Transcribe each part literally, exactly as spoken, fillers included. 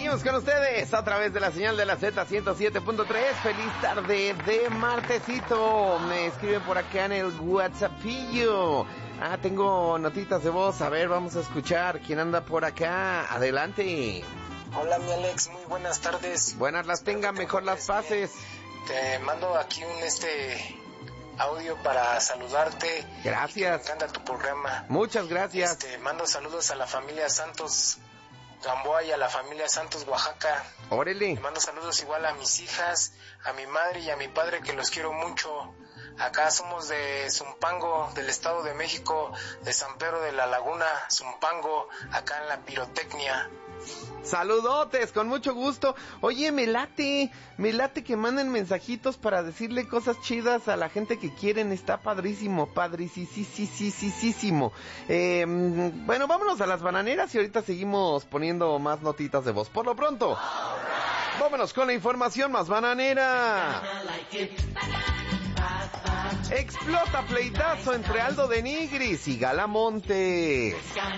Seguimos con ustedes a través de la señal de la Z ciento siete punto tres. Feliz tarde de martesito. Me escriben por acá en el WhatsAppillo. Ah, tengo notitas de voz. A ver, vamos a escuchar quién anda por acá. Adelante. Hola, mi Alex, muy buenas tardes. Buenas las tenga, mejor las pases. Te mando aquí un este audio para saludarte. Gracias. Me encanta tu programa. Muchas gracias. Este, mando saludos a la familia Santos Gamboa y a la familia Santos Oaxaca. Órale. Le mando saludos igual a mis hijas, a mi madre y a mi padre, que los quiero mucho. Acá somos de Zumpango, del Estado de México, de San Pedro de la Laguna, Zumpango, acá en la pirotecnia. Saludotes, con mucho gusto. Oye, me late, me late que manden mensajitos para decirle cosas chidas a la gente que quieren. Está padrísimo, padrísimo. Eh, bueno, vámonos a las bananeras y ahorita seguimos poniendo más notitas de voz. Por lo pronto, vámonos con la información más bananera. Explota pleitazo entre Aldo de Nigris y Gala Montes.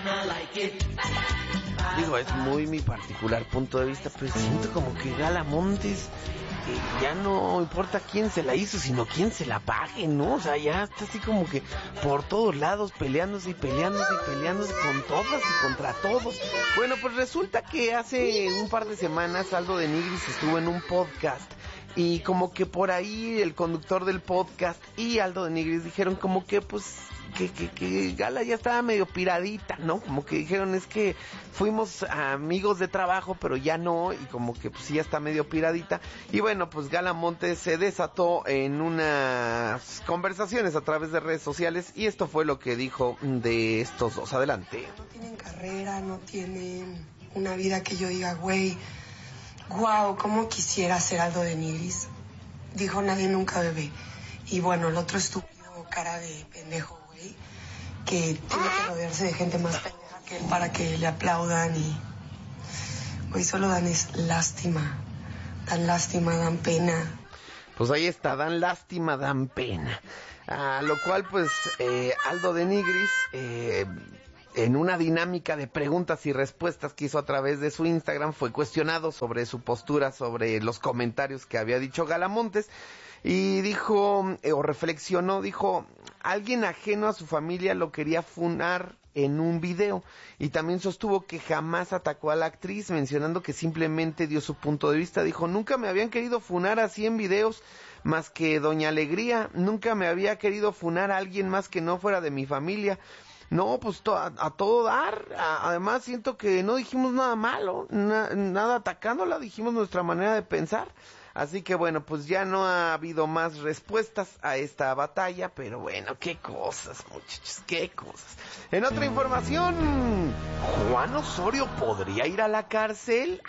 Digo, es muy mi particular punto de vista, pero siento como que Gala Montes eh, ya no importa quién se la hizo, sino quién se la pague, ¿no? O sea, ya está así como que por todos lados peleándose y peleándose y peleándose con todas y contra todos. Bueno, pues resulta que hace un par de semanas Aldo de Nigris estuvo en un podcast. Y como que por ahí el conductor del podcast y Aldo de Nigris dijeron como que pues que, que, que Gala ya estaba medio piradita, ¿no? Como que dijeron es que fuimos amigos de trabajo pero ya no, y como que pues ya está medio piradita. Y bueno, pues Gala Montes se desató en unas conversaciones a través de redes sociales y esto fue lo que dijo de estos dos. Adelante. No tienen carrera, no tienen una vida que yo diga, güey, wow, cómo quisiera ser Aldo de Nigris. Dijo nadie nunca bebé. Y bueno, el otro estúpido, cara de pendejo, güey, que tiene que rodearse de gente más pendeja que él para que le aplaudan y... Güey, solo dan es lástima. Dan lástima, dan pena. Pues ahí está, dan lástima, dan pena. A lo cual pues eh, Aldo de Nigris... Eh, en una dinámica de preguntas y respuestas que hizo a través de su Instagram, fue cuestionado sobre su postura, sobre los comentarios que había dicho Gala Montes, y dijo, eh, o reflexionó, dijo, alguien ajeno a su familia lo quería funar en un video, y también sostuvo que jamás atacó a la actriz, mencionando que simplemente dio su punto de vista. Dijo, nunca me habían querido funar así en videos, más que Doña Alegría, nunca me había querido funar a alguien más que no fuera de mi familia. No, pues to- a, a todo dar. A, además siento que no dijimos nada malo, na, nada atacándola, dijimos nuestra manera de pensar. Así que bueno, pues ya no ha habido más respuestas a esta batalla, pero bueno, qué cosas, muchachos, qué cosas. En otra información, ¿Juan Osorio podría ir a la cárcel?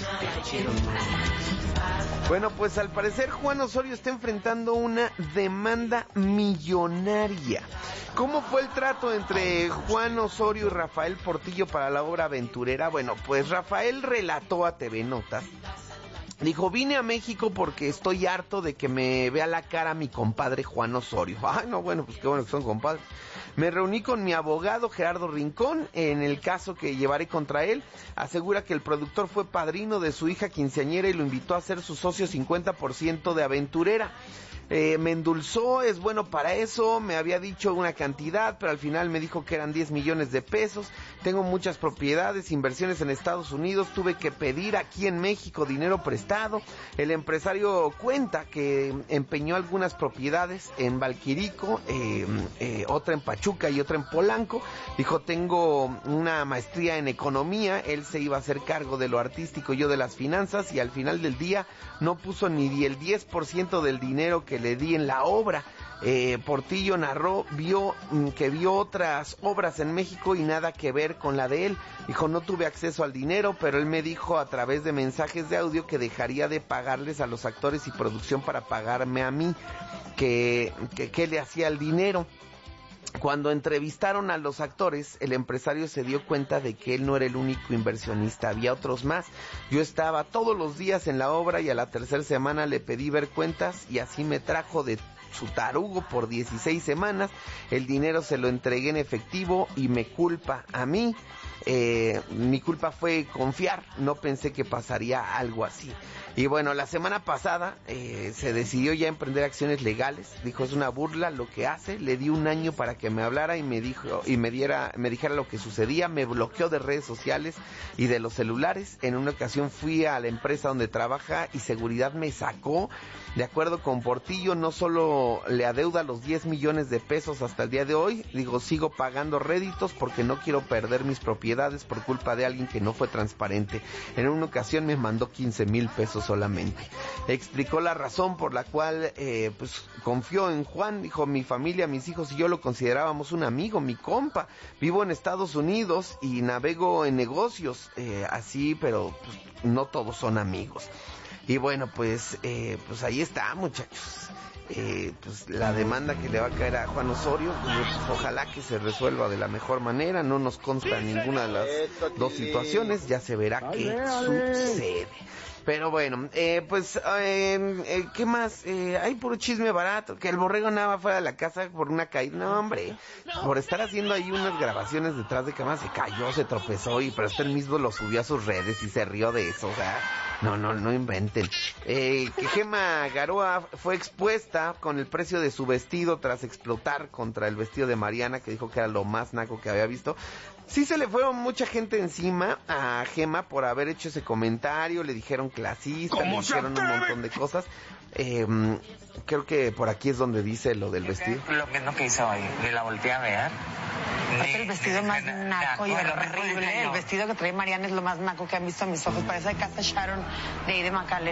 Bueno, pues al parecer Juan Osorio está enfrentando una demanda millonaria. ¿Cómo fue el trato entre Juan Osorio y Rafael Portillo para la obra aventurera? Bueno, pues Rafael relató a T V Notas. Dijo, vine a México porque estoy harto de que me vea la cara mi compadre Juan Osorio. Ay, no, bueno, pues qué bueno que son compadres. Me reuní con mi abogado Gerardo Rincón en el caso que llevaré contra él. Asegura que el productor fue padrino de su hija quinceañera y lo invitó a ser su socio cincuenta por ciento de Aventurera. Eh, me endulzó, es bueno para eso, me había dicho una cantidad, pero al final me dijo que eran diez millones de pesos. Tengo muchas propiedades, inversiones en Estados Unidos, tuve que pedir aquí en México dinero prestado. El empresario cuenta que empeñó algunas propiedades en Valquirico, eh, eh, otra en Pachuca y otra en Polanco. Dijo, tengo una maestría en economía, él se iba a hacer cargo de lo artístico, yo de las finanzas, y al final del día no puso ni el diez por ciento del dinero que le di en la obra. Eh, Portillo narró, vio que vio otras obras en México y nada que ver con la de él. Dijo, no tuve acceso al dinero, pero él me dijo a través de mensajes de audio que dejaría de pagarles a los actores y producción para pagarme a mí, que, que, que le hacía el dinero. Cuando entrevistaron a los actores, el empresario se dio cuenta de que él no era el único inversionista, había otros más. Yo estaba todos los días en la obra y a la tercera semana le pedí ver cuentas y así me trajo de su tarugo por dieciséis semanas. El dinero se lo entregué en efectivo y me culpa a mí. Eh, mi culpa fue confiar, no pensé que pasaría algo así. Y bueno, la semana pasada eh, se decidió ya emprender acciones legales. Dijo, es una burla lo que hace. Le di un año para que me hablara y me dijo y me diera, me dijera lo que sucedía. Me bloqueó de redes sociales y de los celulares. En una ocasión fui a la empresa donde trabaja y seguridad me sacó. De acuerdo con Portillo, no solo le adeuda los diez millones de pesos hasta el día de hoy, digo, sigo pagando réditos porque no quiero perder mis propiedades por culpa de alguien que no fue transparente. En una ocasión me mandó quince mil pesos solamente. Explicó la razón por la cual eh, pues confió en Juan. Dijo, mi familia, mis hijos y yo lo considerábamos un amigo, mi compa. Vivo en Estados Unidos y navego en negocios, eh, así, pero pues, no todos son amigos. Y bueno, pues eh, pues ahí está, muchachos. Eh, pues la demanda que le va a caer a Juan Osorio, pues, ojalá que se resuelva de la mejor manera. No nos consta ninguna de las dos situaciones, ya se verá qué sucede. Pero bueno, eh, pues, eh, eh, ¿qué más? Eh, hay puro chisme barato, que el borrego andaba fuera de la casa por una caída. No, hombre, por estar haciendo ahí unas grabaciones detrás de cámara, se cayó, se tropezó, y pero este mismo lo subió a sus redes y se rió de eso, o sea, no, no, no inventen. Eh, que Gema Garoa fue expuesta con el precio de su vestido tras explotar contra el vestido de Mariana, que dijo que era lo más naco que había visto. Sí se le fueron mucha gente encima a Gema por haber hecho ese comentario, le dijeron clasista, le dijeron un montón de cosas. Eh, creo que por aquí es donde dice lo del vestido. Lo que no quiso hoy, ni la volteé a ver. Ni, el vestido más naco y horrible. El vestido que trae Mariana es lo más naco que han visto a mis ojos. Parece de Casa Sharon de Ide McAllen.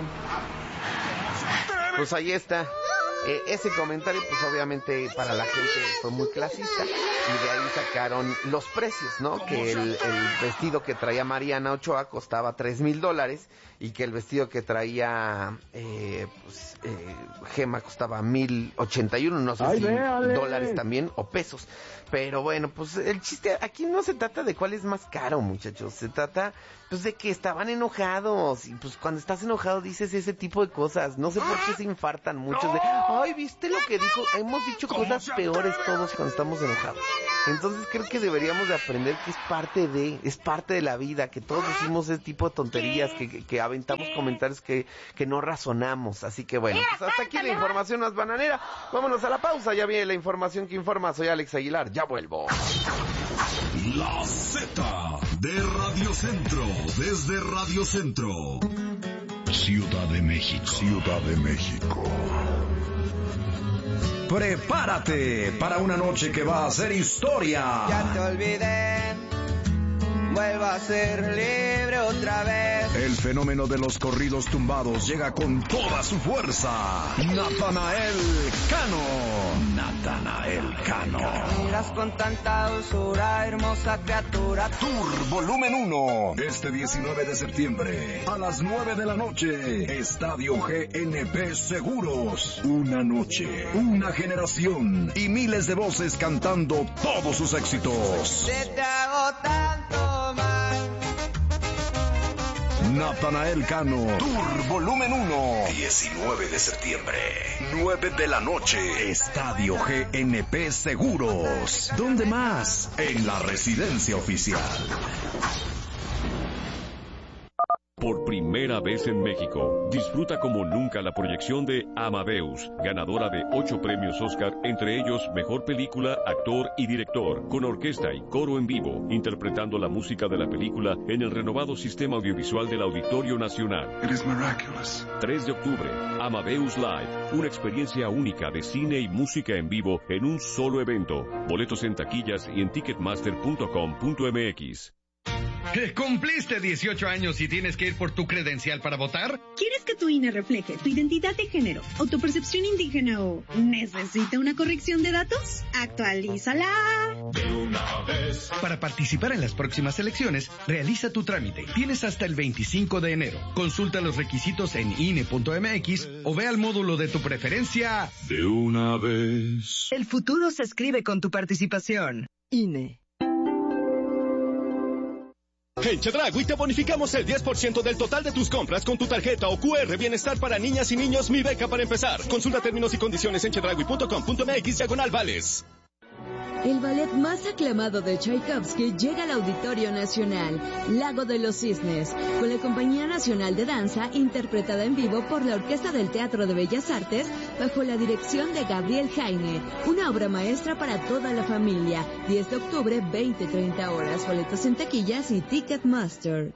Pues ahí está. Eh, ese comentario, pues obviamente para la gente fue muy clasista, y de ahí sacaron los precios, ¿no? Que el, el vestido que traía Mariana Ochoa costaba tres mil dólares, y que el vestido que traía eh, pues, eh, Gema costaba mil ochenta y uno, no sé Ay, si véale. dólares también o pesos. Pero bueno, pues el chiste aquí no se trata de cuál es más caro, muchachos, se trata pues de que estaban enojados, y pues cuando estás enojado dices ese tipo de cosas. No sé por qué se infartan muchos de, ay, ¿viste lo que dijo? Hemos dicho cosas peores todos cuando estamos enojados. Entonces creo que deberíamos de aprender que es parte de, es parte de la vida, que todos decimos ese tipo de tonterías, que, que, que aventamos comentarios que, que no razonamos. Así que bueno, pues hasta aquí la información más bananera. Vámonos a la pausa, ya viene la información que informa. Soy Alex Aguilar, ya vuelvo. La Z de Radio Centro, desde Radio Centro. Ciudad de México. Ciudad de México. Prepárate para una noche que va a ser historia. Ya te olvidé, vuelvo a ser libre otra vez. El fenómeno de los corridos tumbados llega con toda su fuerza. Natanael Cano. Natanael Cano. Miras con tanta dulzura, hermosa criatura. Tour Volumen uno. Este diecinueve de septiembre, a las nueve de la noche. Estadio G N P Seguros. Una noche, una generación y miles de voces cantando todos sus éxitos. Te, te hago tanto mal. Natanael Cano. Tour Volumen uno. diecinueve de septiembre. nueve de la noche. Estadio G N P Seguros. ¿Dónde más? En la residencia oficial. Por primera vez en México, disfruta como nunca la proyección de Amadeus, ganadora de ocho premios Oscar, entre ellos Mejor Película, Actor y Director, con orquesta y coro en vivo, interpretando la música de la película en el renovado sistema audiovisual del Auditorio Nacional. It is miraculous. tres de octubre, Amadeus Live, una experiencia única de cine y música en vivo en un solo evento. Boletos en taquillas y en ticketmaster punto com punto m x. ¿Que cumpliste dieciocho años y tienes que ir por tu credencial para votar? ¿Quieres que tu I N E refleje tu identidad de género o tu percepción indígena o necesita una corrección de datos? ¡Actualízala! De una vez. Para participar en las próximas elecciones, realiza tu trámite. Tienes hasta el veinticinco de enero. Consulta los requisitos en I N E punto m x o ve al módulo de tu preferencia. De una vez. El futuro se escribe con tu participación. I N E. En Chedraui te bonificamos el diez por ciento del total de tus compras con tu tarjeta o cu erre Bienestar para niñas y niños Mi Beca para empezar. Consulta términos y condiciones en chedraui punto com punto m x diagonal vales. El ballet más aclamado de Tchaikovsky llega al Auditorio Nacional, Lago de los Cisnes, con la Compañía Nacional de Danza, interpretada en vivo por la Orquesta del Teatro de Bellas Artes, bajo la dirección de Gabriel Jaime. Una obra maestra para toda la familia. diez de octubre, veinte a treinta horas. Boletos en taquillas y Ticketmaster.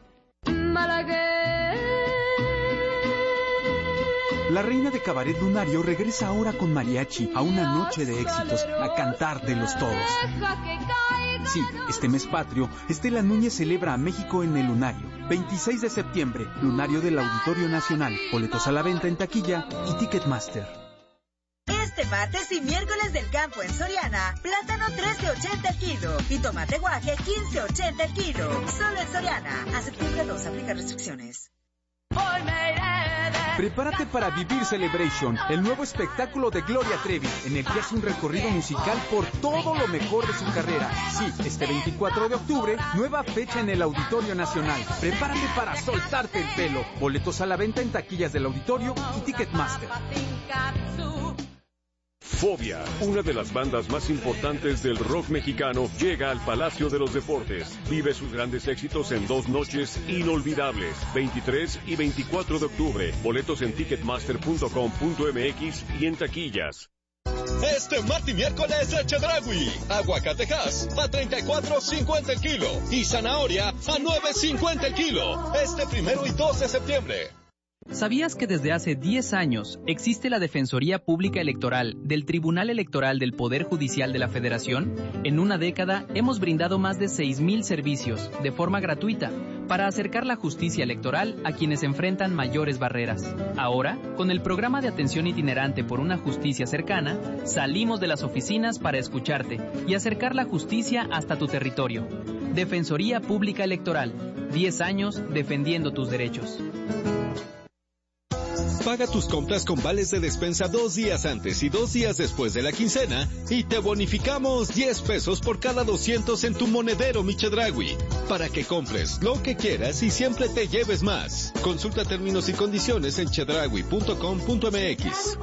La reina de Cabaret Lunario regresa ahora con mariachi a una noche de éxitos, a cantar de los todos. Sí, este mes patrio, Estela Núñez celebra a México en el Lunario. veintiséis de septiembre, Lunario del Auditorio Nacional. Boletos a la venta en taquilla y Ticketmaster. Este martes y miércoles del campo en Soriana, plátano trece ochenta el kilo y tomate guaje quince ochenta el kilo. Solo en Soriana. A septiembre dos, aplica restricciones. Prepárate para vivir Celebration, el nuevo espectáculo de Gloria Trevi, en el que hace un recorrido musical por todo lo mejor de su carrera. Sí, este veinticuatro de octubre, nueva fecha en el Auditorio Nacional. Prepárate para soltarte el pelo. Boletos a la venta en taquillas del Auditorio y Ticketmaster. Fobia, una de las bandas más importantes del rock mexicano, llega al Palacio de los Deportes. Vive sus grandes éxitos en dos noches inolvidables, veintitrés y veinticuatro de octubre. Boletos en ticketmaster punto com punto m x y en taquillas. Este martes y miércoles de Chedraui, aguacatejas a treinta y cuatro cincuenta el kilo y zanahoria a nueve cincuenta el kilo. Este primero y dos de septiembre. ¿Sabías que desde hace diez años existe la Defensoría Pública Electoral del Tribunal Electoral del Poder Judicial de la Federación? En una década hemos brindado más de seis mil servicios de forma gratuita para acercar la justicia electoral a quienes enfrentan mayores barreras. Ahora, con el programa de atención itinerante por una justicia cercana, salimos de las oficinas para escucharte y acercar la justicia hasta tu territorio. Defensoría Pública Electoral, diez años defendiendo tus derechos. Paga tus compras con vales de despensa dos días antes y dos días después de la quincena y te bonificamos diez pesos por cada doscientos en tu monedero Mi Chedraui, para que compres lo que quieras y siempre te lleves más. Consulta términos y condiciones en chedraui punto com punto m x.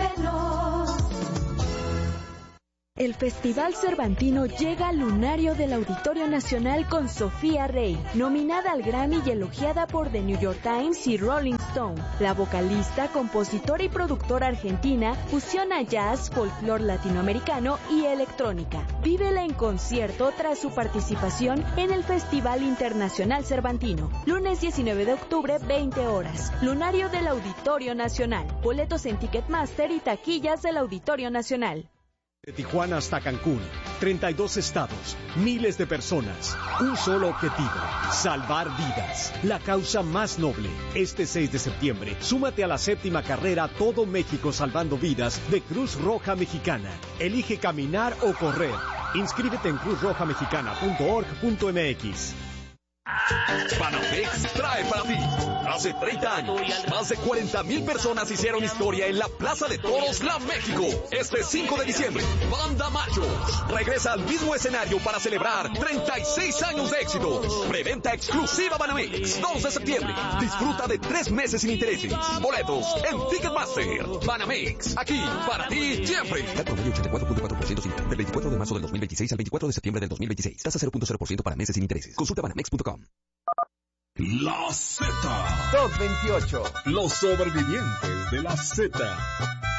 El Festival Cervantino llega al Lunario del Auditorio Nacional con Sofía Rey, nominada al Grammy y elogiada por The New York Times y Rolling Stone. La vocalista, compositora y productora argentina fusiona jazz, folclore latinoamericano y electrónica. Vívela en concierto tras su participación en el Festival Internacional Cervantino. Lunes diecinueve de octubre, veinte horas. Lunario del Auditorio Nacional. Boletos en Ticketmaster y taquillas del Auditorio Nacional. De Tijuana hasta Cancún, treinta y dos estados, miles de personas, un solo objetivo, salvar vidas, la causa más noble. Este seis de septiembre, súmate a la séptima carrera Todo México Salvando Vidas de Cruz Roja Mexicana. Elige caminar o correr. Inscríbete en cruz roja mexicana punto org punto m x. Banamex trae para ti. Hace treinta años, más de cuarenta mil personas hicieron historia en la Plaza de Toros La México. Este cinco de diciembre, Banda Machos regresa al mismo escenario para celebrar treinta y seis años de éxito. Preventa exclusiva Banamex, dos de septiembre. Disfruta de tres meses sin intereses. Boletos en Ticketmaster. Banamex, aquí para ti siempre. Cat promedio ochenta y cuatro punto cuatro por ciento del veinticuatro de marzo del dos mil veintiséis al veinticuatro de septiembre del dos mil veintiséis. Tasa cero punto cero por ciento para meses sin intereses. Consulta banamex punto com. La Z. dos veintiocho. Los sobrevivientes de la Z.